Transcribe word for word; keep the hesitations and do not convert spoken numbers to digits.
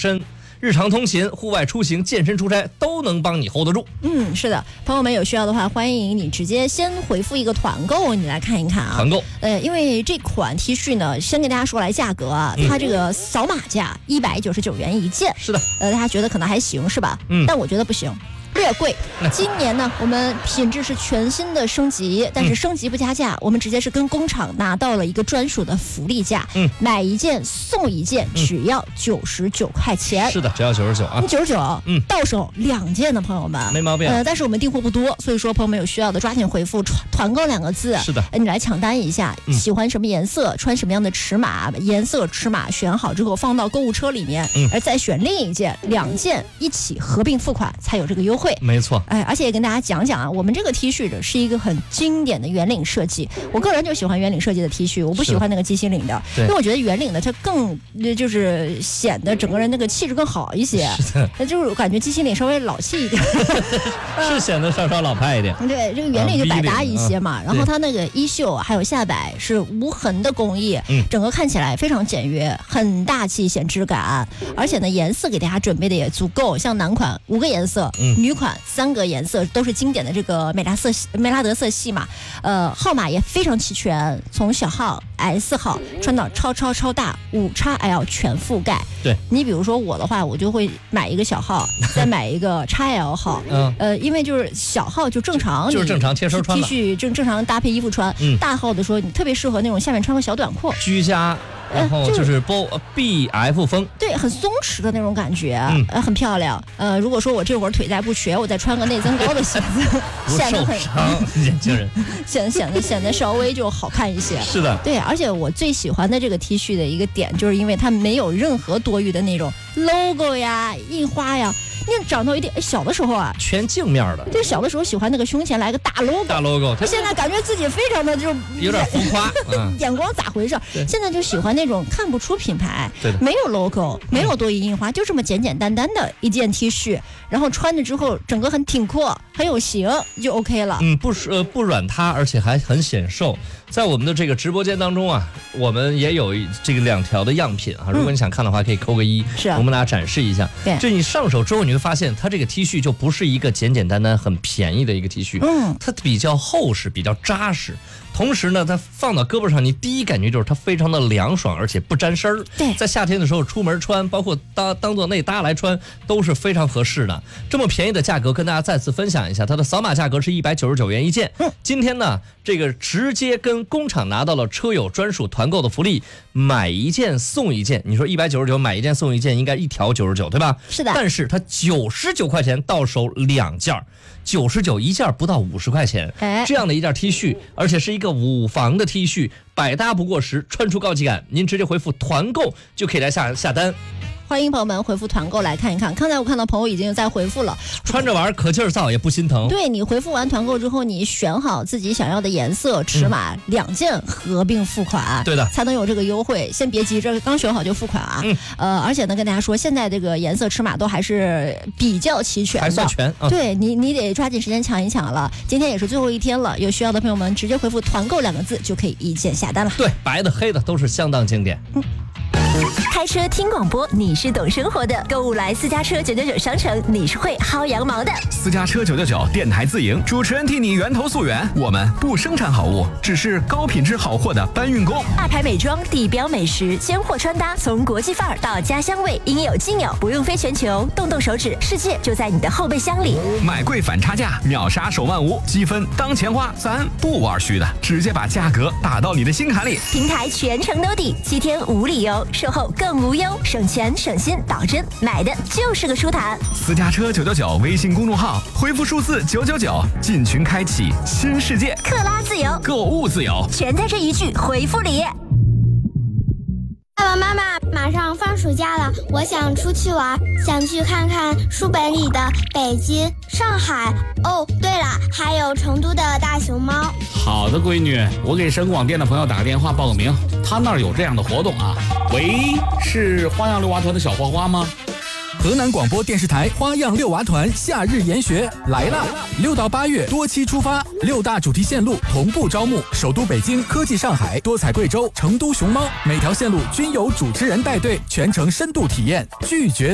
身。日常通勤、户外出行、健身出差都能帮你 hold 得住。 嗯，是的，朋友们有需要的话，欢迎你直接先回复一个团购，你来看一看啊。 团购， 呃，因为这款 T 恤呢，先跟大家说来价格啊，嗯、它这个扫码价一百九十九元一件。 是的， 呃，大家觉得可能还行是吧？ 嗯， 但我觉得不行。略贵，今年呢，我们品质是全新的升级，但是升级不加价，嗯、我们直接是跟工厂拿到了一个专属的福利价， 嗯， 买一件送一件，只要九十九块钱。 是的，只要九十九啊， 九十九， 嗯， 到手两件的朋友们， 没毛病。 呃，但是我们订货不多，所以说朋友们有需要的抓紧回复“团购”两个字， 是的， 呃，你来抢单一下， 嗯、 喜欢什么颜色，穿什么样的尺码，颜色尺码选好之后放到购物车里面， 嗯， 而再选另一件，两件一起合并付款才有这个优惠。 没错， 哎。而且也跟大家讲讲啊，我们这个 T 恤的是一个很经典的圆领设计。我个人就喜欢圆领设计的 T 恤，我不喜欢那个鸡心领的，因为我觉得圆领的它更就是显得整个人那个气质更好一些。那就是感觉鸡心领稍微老气一点， 是显得稍稍老派一点。 对，这个圆领就百搭一些嘛。 嗯、 然后它那个衣袖还有下摆是无痕的工艺， 嗯、 整个看起来非常简约，很大气显质感。而且呢，颜色给大家准备的也足够，像男款五个颜色， 嗯、 女款三个颜色。颜色都是经典的这个美拉色美拉德色系嘛，呃，号码也非常齐全，从小号 S 号穿到超超超大五 X L 全覆盖。 对， 你比如说我的话，我就会买一个小号，再买一个 X L 号， 嗯， 呃，因为就是小号就正常， 就是正常贴身穿 T 恤正正常搭配衣服穿， 嗯， 大号的说你特别适合那种下面穿个小短裤， 居家。然后就是包 B F 风， 对，很松弛的那种感觉， 嗯、 呃，很漂亮。呃，如果说我这会儿腿再不瘸，我再穿个内增高的鞋子，显得很年轻人， 显显得显得稍微就好看一些。 是的， 对，而且我最喜欢的这个 T 恤的一个点，就是因为它没有任何多余的那种 logo 呀、印花呀。那长到一点，小的时候啊， 全镜面的。 对，小的时候喜欢那个胸前来个大 logo， 大 logo。 现在感觉自己非常的就有点浮夸， 嗯、眼光咋回事？现在就喜欢那种看不出品牌， 对的， 没有 logo， 没有多余印花，就这么简简单单的一件 T 恤，然后穿着之后整个很挺阔，很有型，就 OK 了。 嗯，不呃不软塌，而且还很显瘦。在我们的这个直播间当中啊，我们也有这个两条的样品啊，如果你想看的话，可以扣个一， 是、啊， 我们大家展示一下。 对， 这你上手之后，你会发现它这个 T 恤就不是一个简简单单很便宜的一个 T 恤， 嗯， 它比较厚实，比较扎实。同时呢，它放到胳膊上，你第一感觉就是它非常的凉爽，而且不沾身儿。 对， 在夏天的时候出门穿，包括当当做内搭来穿，都是非常合适的。这么便宜的价格，跟大家再次分享一下，它的扫码价格是一百九十九元一件。 嗯， 今天呢，这个直接跟工厂拿到了车友专属团购的福利，买一件送一件。你说一百九十九买一件送一件，应该一条九十九，对吧？ 是的。 但是它九十九块钱到手两件，九十九一件不到五十块钱。 哎， 这样的一件 T 恤，而且是一个五防的 T 恤，百搭不过时，穿出高级感。您直接回复团购就可以来下下单。 欢迎朋友们回复团购来看一看。刚才我看到朋友已经在回复了， 穿着玩可劲儿造也不心疼。 对，你回复完团购之后，你选好自己想要的颜色、尺码，嗯、两件合并付款， 对的， 才能有这个优惠。先别急着刚选好就付款啊。 嗯、 呃，而且呢，跟大家说，现在这个颜色、尺码都还是比较齐全的， 还算全。嗯、 对你，你得抓紧时间抢一抢了。今天也是最后一天了，有需要的朋友们直接回复团购两个字就可以一键下单了。 对，白的黑的都是相当经典。 嗯。 开车听广播，你是懂生活的；购物来私家车九九九商城，你是会薅羊毛的。 私家车九九九电台自营，主持人替你源头溯源。我们不生产好物，只是高品质好货的搬运工。 大牌美妆、地标美食、鲜货穿搭，从国际范儿到家乡味，应有尽有，不用飞全球，动动手指，世界就在你的后备箱里。 买贵反差价，秒杀手慢无，积分当钱花，咱不玩虚的，直接把价格打到你的心坎里。 平台全程兜底，七天无理由，售后更无忧，省钱省心，保真，买的就是个舒坦。 私家车九九九微信公众号，回复数字九九九，进群开启新世界， 克拉自由， 购物自由， 全在这一句回复里。 爸爸妈妈，马上放暑假了，我想出去玩，想去看看书本里的北京、上海。哦，对了，还有成都的大熊猫。 好的，闺女，我给省广电的朋友打个电话报个名，他那儿有这样的活动啊。喂，是花样六娃团的小花花吗？ 河南广播电视台花样六娃团夏日研学来啦！六到八月多期出发，六大主题线路同步招募，首都北京、科技上海、多彩贵州、成都熊猫，每条线路均有主持人带队，全程深度体验，拒绝